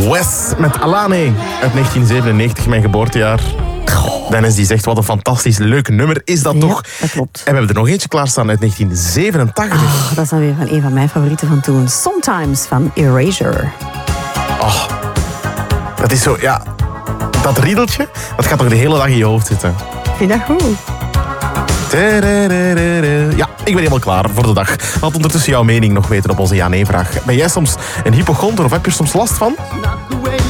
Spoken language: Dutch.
Wes met Alane uit 1997, mijn geboortejaar. Dennis die zegt, wat een fantastisch leuk nummer is dat toch? Dat klopt. En we hebben er nog eentje klaarstaan uit 1987. Oh, dat is dan weer van een van mijn favorieten van toen. Sometimes van Erasure. Oh, dat is zo, ja... Dat riedeltje, dat gaat toch de hele dag in je hoofd zitten. Vind je dat goed? Ja, ik ben helemaal klaar voor de dag. Laat ondertussen jouw mening nog weten op onze ja-nee-vraag. Ben jij soms een hypochonder of heb je er soms last van?